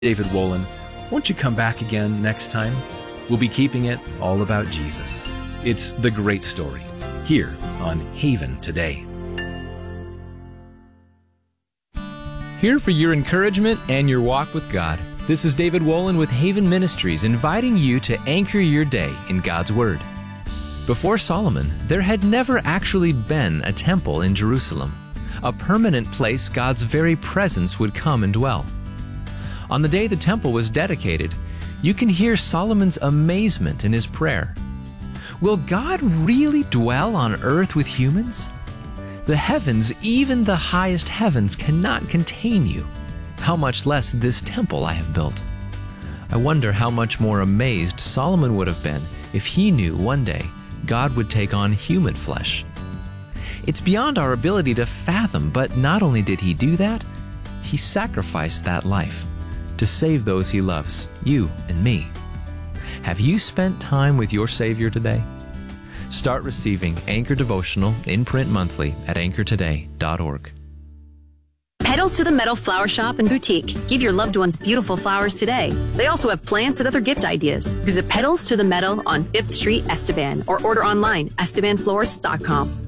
David Wolin. Won't you come back again next time? We'll be keeping it all about Jesus. It's the great story here on Haven Today. Here for your encouragement and your walk with God. This is David Wolin with Haven Ministries, inviting you to anchor your day in God's Word. Before Solomon, there had never actually been a temple in Jerusalem, a permanent place God's very presence would come and dwell. On the day the temple was dedicated, you can hear Solomon's amazement in his prayer. Will God really dwell on earth with humans? The heavens, even the highest heavens, cannot contain you. How much less this temple I have built? I wonder how much more amazed Solomon would have been if he knew one day God would take on human flesh. It's beyond our ability to fathom, but not only did he do that, he sacrificed that life to save those he loves, you and me. Have you spent time with your Savior today? Start receiving Anchor Devotional in print monthly at anchortoday.org. Petals to the Meadow Flower Shop and Boutique. Give your loved ones beautiful flowers today. They also have plants and other gift ideas. Visit Petals to the Meadow on 5th Street, Estevan, or order online, estevanflorist.com.